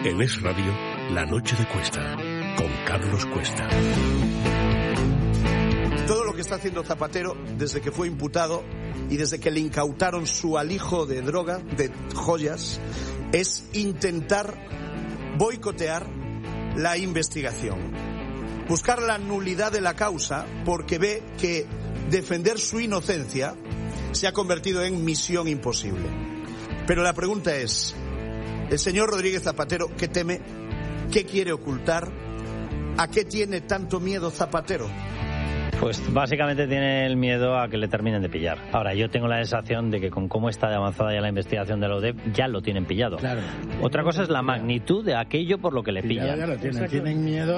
En Es Radio, La Noche de Cuesta, con Carlos Cuesta. Todo lo que está haciendo Zapatero desde que fue imputado y desde que le incautaron su alijo de droga, de joyas, es intentar boicotear la investigación, buscar la nulidad de la causa, porque ve que defender su inocencia se ha convertido en misión imposible. Pero la pregunta es, el señor Rodríguez Zapatero, ¿qué teme? ¿Qué quiere ocultar? ¿A qué tiene tanto miedo Zapatero? Pues básicamente tiene el miedo a que le terminen de pillar. Ahora, yo tengo la sensación de que con cómo está de avanzada ya la investigación de la ODEP, ya lo tienen pillado. Claro. Otra cosa es la magnitud de aquello por lo que le pillan. Ya lo tienen. Tienen miedo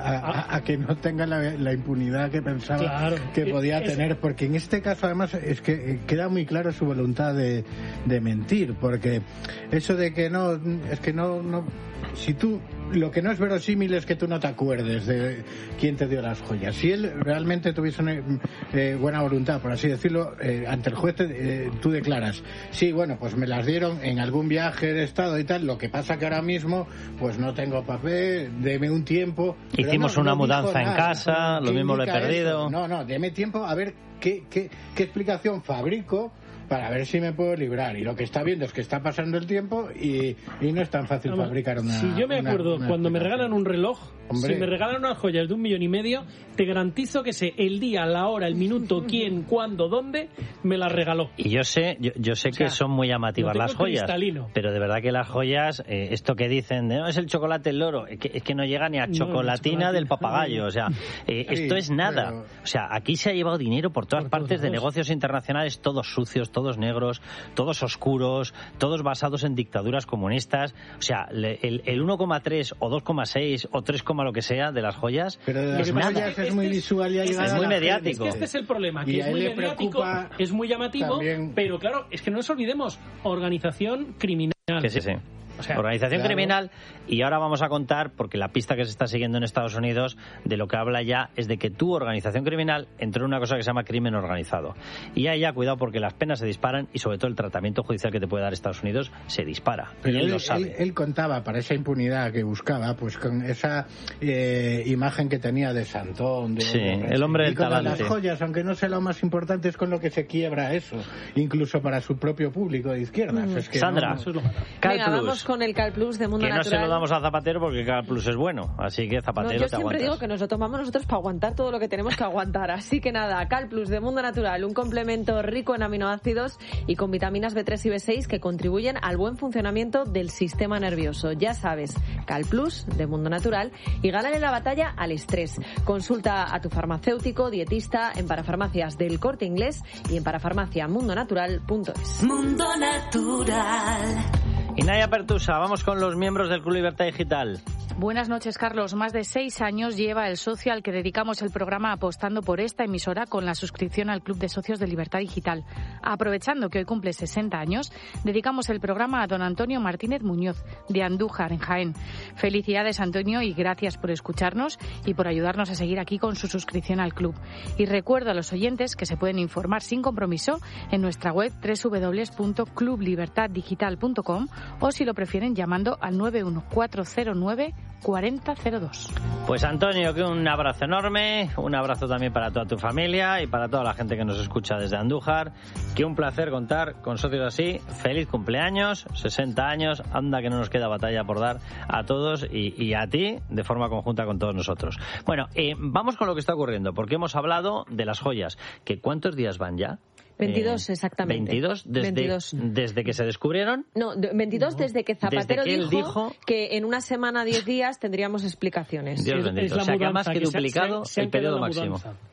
a que no tenga la impunidad que pensaba que podía tener, porque en este caso además es que queda muy claro su voluntad de mentir, porque eso de que no, es que no, si tú, lo que no es verosímil es que tú no te acuerdes de quién te dio las joyas. Si él realmente tuviese una buena voluntad, por así decirlo, ante el juez tú declaras, sí, bueno, pues me las dieron en algún viaje de estado y tal, lo que pasa que ahora mismo pues no tengo papel, deme un tiempo. Hicimos una mudanza en casa, lo mismo lo he perdido. Eso? No, deme tiempo a ver qué explicación fabrico para ver si me puedo librar. Y lo que está viendo es que está pasando el tiempo y no es tan fácil fabricar una... Si yo me acuerdo, cuando me regalan un reloj, si me regalan unas joyas de 1,5 millones, te garantizo que sé el día, la hora, el minuto, quién, cuándo, dónde me las regaló. Y yo sé que son muy llamativas las joyas, pero de verdad que las joyas, esto que dicen de no es el chocolate el loro, es que no llega ni a chocolatina del papagayo, o sea, esto es nada. O sea, aquí se ha llevado dinero por todas partes de negocios internacionales, todos sucios, todos negros, todos oscuros, todos basados en dictaduras comunistas. O sea, el 1,3 o 2,6 o 3, lo que sea de las joyas, pero de las joyas es muy visual y es muy mediático. Es que este es el problema, que es muy mediático, es muy llamativo, también... pero claro, es que no nos olvidemos, organización criminal. Que sí. O sea, organización criminal, y ahora vamos a contar, porque la pista que se está siguiendo en Estados Unidos de lo que habla ya es de que tu organización criminal entró en una cosa que se llama crimen organizado. Y ahí ya cuidado, porque las penas se disparan y sobre todo el tratamiento judicial que te puede dar Estados Unidos se dispara. Pero y él lo sabe. Él contaba, para esa impunidad que buscaba, pues con esa imagen que tenía de Santón, el hombre del talante. Las joyas, aunque no sea lo más importante, es con lo que se quiebra eso, incluso para su propio público de izquierdas. Es que Sandra, vamos con el Cal Plus de Mundo Natural. Que no se lo damos a Zapatero porque Cal Plus es bueno, así que Zapatero yo te siempre aguantas. digo que nos lo tomamos nosotros para aguantar todo lo que tenemos que aguantar, así que nada, Cal Plus de Mundo Natural, un complemento rico en aminoácidos y con vitaminas B3 y B6 que contribuyen al buen funcionamiento del sistema nervioso. Ya sabes, Cal Plus de Mundo Natural, y gánale la batalla al estrés. Consulta a tu farmacéutico, dietista en Parafarmacias del Corte Inglés y en parafarmaciamundonatural.es. Mundo Natural. Y Naya Pertusa, vamos con los miembros del Club Libertad Digital. Buenas noches, Carlos. Más de 6 años lleva el socio al que dedicamos el programa apostando por esta emisora con la suscripción al Club de Socios de Libertad Digital. Aprovechando que hoy cumple 60 años, dedicamos el programa a don Antonio Martínez Muñoz, de Andújar, en Jaén. Felicidades, Antonio, y gracias por escucharnos y por ayudarnos a seguir aquí con su suscripción al club. Y recuerdo a los oyentes que se pueden informar sin compromiso en nuestra web www.clublibertaddigital.com o, si lo prefieren, llamando al 91409 4002. Pues Antonio, que un abrazo enorme, un abrazo también para toda tu familia y para toda la gente que nos escucha desde Andújar. Que un placer contar con socios así. Feliz cumpleaños, 60 años, anda que no nos queda batalla por dar a todos y a ti de forma conjunta con todos nosotros. Bueno, vamos con lo que está ocurriendo, porque hemos hablado de las joyas, que ¿cuántos días van ya? 22, exactamente. ¿22? ¿Desde que se descubrieron? No, 22 desde que Zapatero dijo que en una semana, 10 días, tendríamos explicaciones. Dios bendito. O sea, que ha más que duplicado el periodo máximo.